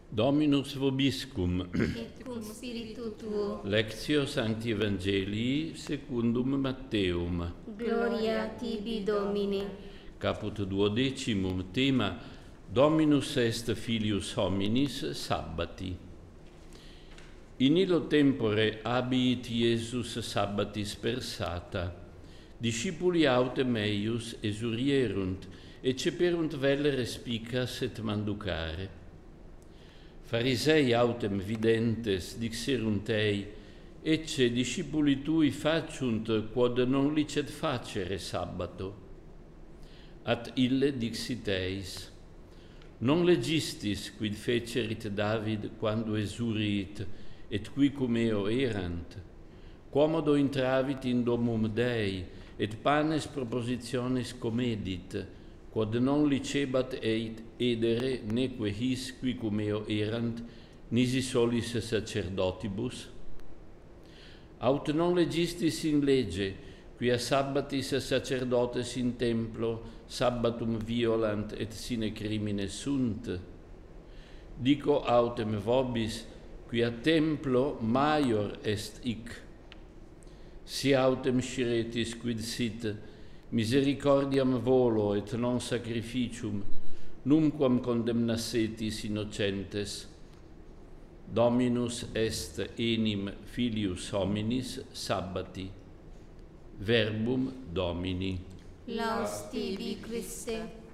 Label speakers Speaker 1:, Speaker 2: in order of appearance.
Speaker 1: Dominus vobiscum.
Speaker 2: Et cum spiritu tuo.
Speaker 1: Lectio Sancti Evangelii secundum Matteum.
Speaker 2: Gloria tibi, Domine.
Speaker 1: Caput 12. Tema: Dominus est filius hominis sabbati. In illo tempore abiit Iesus sabbatis persata. Discipuli autem eius esurierunt, et ceperunt vel respicas et manducare. Farisei autem videntes dixerunt ei: Ecce discipuli tui faciunt quod non licet facere sabbato. At ille dixit eis: Non legistis quid fecerit David quando esuriit, et qui cum eo erant? Quomodo intravit in domum Dei, et panes propositiones comedit, quod non licebat edere neque his qui cum eo erant, nisi solis sacerdotibus? Aut non legistis in lege, quia sabbatis sacerdotes in templo sabbatum violant et sine crimine sunt? Dico autem vobis, quia templo maior est hic. Si autem sciretis quid sit, misericordiam volo et non sacrificium, numquam condemnassetis innocentes. Dominus est enim filius hominis sabbati. Verbum Domini.
Speaker 2: Laus tibi, Christe.